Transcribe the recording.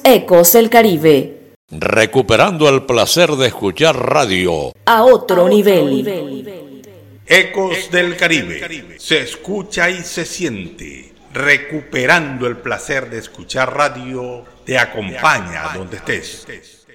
Ecos del Caribe. Recuperando el placer de escuchar radio A otro nivel. Ecos del Caribe. Se escucha y se siente. Recuperando el placer de escuchar radio te acompaña donde estés.